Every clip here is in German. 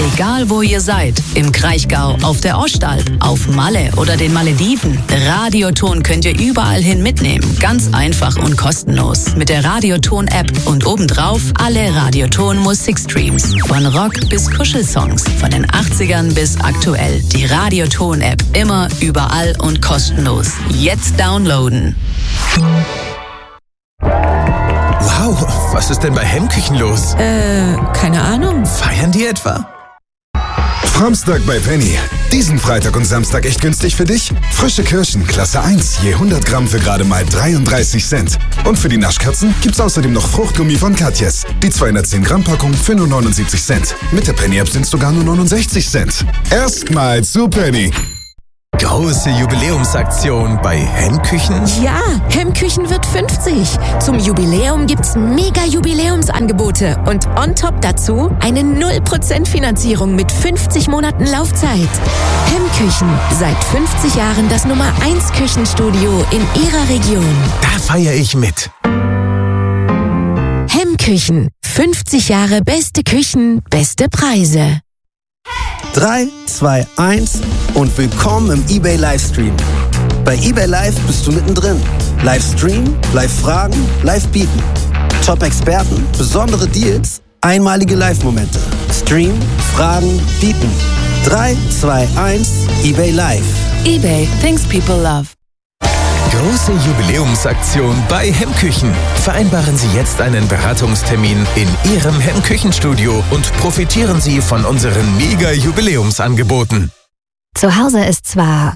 Egal wo ihr seid, im Kraichgau, auf der Ostalb, auf Malle oder den Malediven, Radioton könnt ihr überall hin mitnehmen. Ganz einfach und kostenlos. Mit der Radioton-App und obendrauf alle Radioton-Musikstreams. Von Rock bis Kuschelsongs, von den 80ern bis aktuell. Die Radioton-App, immer, überall und kostenlos. Jetzt downloaden. Wow, was ist denn bei Hemmküchen los? Keine Ahnung. Feiern die etwa? Framstag bei Penny. Diesen Freitag und Samstag echt günstig für dich? Frische Kirschen, Klasse 1, je 100 Gramm für gerade mal 33 Cent. Und für die Naschkatzen gibt's außerdem noch Fruchtgummi von Katjes. Die 210 Gramm Packung für nur 79 Cent. Mit der Penny-App sind's sogar nur 69 Cent. Erstmal zu Penny. Große Jubiläumsaktion bei Hemmküchen? Ja, Hemmküchen wird 50. Zum Jubiläum gibt's mega Jubiläumsangebote und on top dazu eine 0% Finanzierung mit 50 Monaten Laufzeit. Hemmküchen, seit 50 Jahren das Nummer 1 Küchenstudio in Ihrer Region. Da feiere ich mit. Hemmküchen, 50 Jahre beste Küchen, beste Preise. 3, 2, 1 und willkommen im eBay Livestream. Bei eBay Live bist du mittendrin. Livestream, Live-Fragen, Live-Bieten. Top-Experten, besondere Deals, einmalige Live-Momente. Stream, Fragen, Bieten. 3, 2, 1, eBay Live. eBay, things people love. Große Jubiläumsaktion bei Hemmküchen. Vereinbaren Sie jetzt einen Beratungstermin in Ihrem Hemmküchenstudio und profitieren Sie von unseren Mega-Jubiläumsangeboten. Zu Hause ist zwar...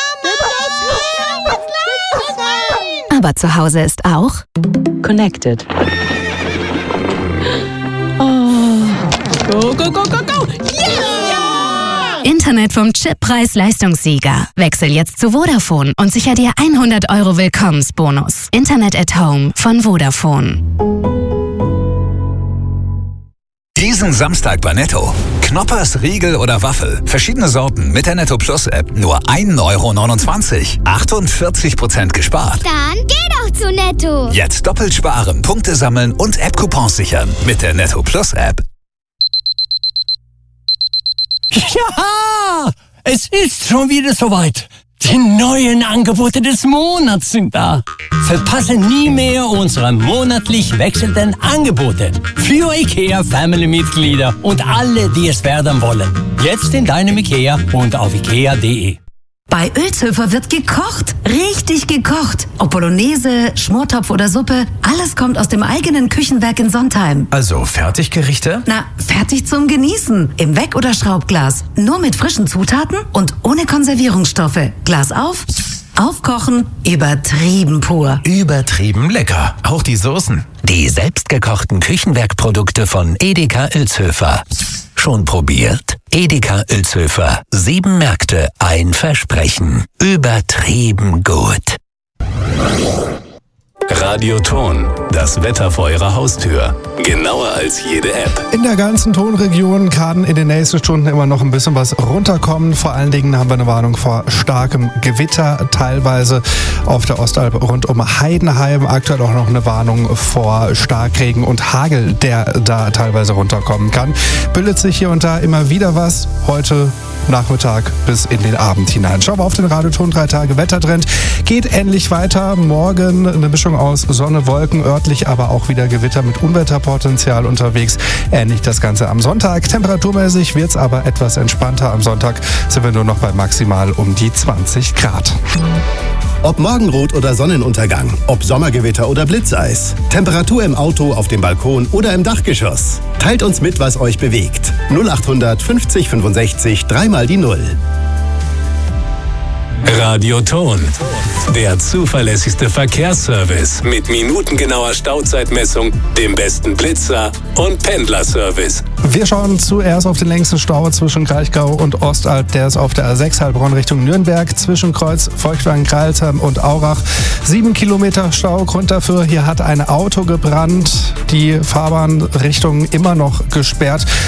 Aber zu Hause ist auch... Connected. Go, go, go, go, go! Yeah! Internet vom Chip Preis-Leistungssieger. Wechsel jetzt zu Vodafone und sicher dir 100 € Willkommensbonus. Internet at Home von Vodafone. Diesen Samstag bei Netto. Knoppers, Riegel oder Waffel. Verschiedene Sorten mit der Netto Plus App. Nur 1,29 €. 48% gespart. Dann geh doch zu Netto. Jetzt doppelt sparen, Punkte sammeln und App-Coupons sichern. Mit der Netto Plus App. Ja, es ist schon wieder soweit. Die neuen Angebote des Monats sind da. Verpasse nie mehr unsere monatlich wechselnden Angebote. Für IKEA-Family-Mitglieder und alle, die es werden wollen. Jetzt in deinem IKEA und auf ikea.de. Bei Ölzhöfer wird gekocht. Richtig gekocht. Ob Bolognese, Schmortopf oder Suppe, alles kommt aus dem eigenen Küchenwerk in Sontheim. Also Fertiggerichte? Na, fertig zum Genießen. Im Weck- oder Schraubglas. Nur mit frischen Zutaten und ohne Konservierungsstoffe. Glas auf, aufkochen, übertrieben pur. Übertrieben lecker. Auch die Soßen. Die selbstgekochten Küchenwerkprodukte von Edeka Ölzhöfer. Schon probiert? Edeka Ölzhöfer. 7 Märkte, ein Versprechen. Übertrieben gut. Radioton, das Wetter vor Ihrer Haustür. Genauer als jede App. In der ganzen Tonregion kann in den nächsten Stunden immer noch ein bisschen was runterkommen. Vor allen Dingen haben wir eine Warnung vor starkem Gewitter, teilweise auf der Ostalb rund um Heidenheim. Aktuell auch noch eine Warnung vor Starkregen und Hagel, der da teilweise runterkommen kann. Bildet sich hier und da immer wieder was. Heute Nachmittag bis in den Abend hinein. Schauen wir auf den Radioton 3 Tage Wettertrend. Geht ähnlich weiter. Morgen eine Mischung aus Sonne, Wolken, örtlich aber auch wieder Gewitter mit Unwetterpotenzial unterwegs. Ähnlich das Ganze am Sonntag. Temperaturmäßig wird es aber etwas entspannter. Am Sonntag sind wir nur noch bei maximal um die 20 Grad. Ob Morgenrot oder Sonnenuntergang, ob Sommergewitter oder Blitzeis, Temperatur im Auto, auf dem Balkon oder im Dachgeschoss. Teilt uns mit, was euch bewegt. 0800 50 65 3 mal die 0. Radioton, der zuverlässigste Verkehrsservice mit minutengenauer Stauzeitmessung, dem besten Blitzer und Pendlerservice. Wir schauen zuerst auf den längsten Stau zwischen Kraichgau und Ostalb. Der ist auf der A6 Heilbronn Richtung Nürnberg, zwischen Kreuz Feuchtwagen, Kreilsheim und Aurach. 7 Kilometer Stau. Grund dafür, hier hat ein Auto gebrannt. Die Fahrbahnrichtung immer noch gesperrt.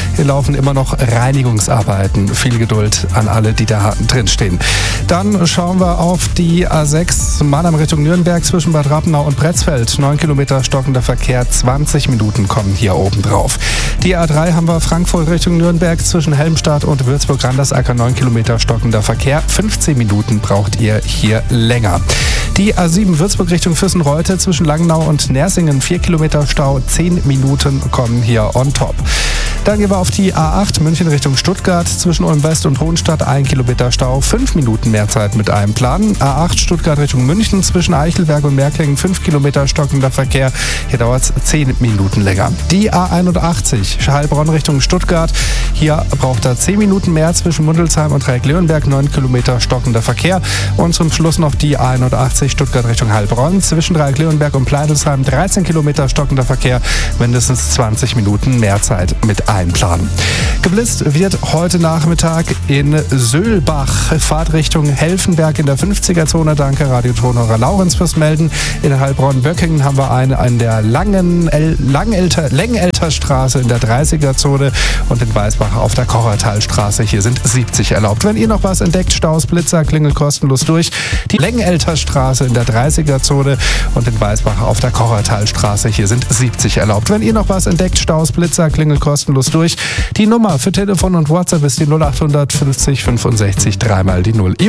Hier laufen immer noch Reinigungsarbeiten. Viel Geduld an alle, die da drin stehen. Dann schauen wir auf die A6 Mannheim Richtung Nürnberg zwischen Bad Rappenau und Pretzfeld. 9 Kilometer stockender Verkehr, 20 Minuten kommen hier oben drauf. Die A3 haben wir Frankfurt Richtung Nürnberg zwischen Helmstadt und Würzburg-Randersacker. 9 Kilometer stockender Verkehr, 15 Minuten braucht ihr hier länger. Die A7 Würzburg Richtung Füssenreute zwischen Langnau und Nersingen. 4 Kilometer Stau, 10 Minuten kommen hier on top. Dann gehen wir auf die A8 München Richtung Stuttgart zwischen Ulm West und Hohenstadt. 1 Kilometer Stau, 5 Minuten mehr Zeit mit einem Plan. A8 Stuttgart Richtung München zwischen Eichelberg und Merklingen. 5 Kilometer stockender Verkehr. Hier dauert es 10 Minuten länger. Die A81 Heilbronn Richtung Stuttgart. Hier braucht er 10 Minuten mehr zwischen Mundelsheim und Dreieck-Leonberg. 9 Kilometer stockender Verkehr. Und zum Schluss noch die A81 Stuttgart Richtung Heilbronn zwischen Dreieck-Leonberg und Pleidelsheim. 13 Kilometer stockender Verkehr. Mindestens 20 Minuten mehr Zeit mit einplanen. Geblitzt wird heute Nachmittag in Söhlbach. Fahrtrichtung Helfenberg in der 50er-Zone. Danke Radiotonhörer Laurenz fürs Melden. In Heilbronn-Böckingen haben wir eine an der Längenelterstraße in der 30er-Zone und in Weißbach auf der Kochertalstraße. Hier sind 70 erlaubt. Wenn ihr noch was entdeckt, Staus, Blitzer, klingelt kostenlos durch. Die Längenelterstraße in der 30er-Zone und in Weißbach auf der Kochertalstraße. Hier sind 70 erlaubt. Wenn ihr noch was entdeckt, Staus, Blitzer, klingelt kostenlos durch. Die Nummer für Telefon und WhatsApp ist die 0800 50 65 3 mal die 0.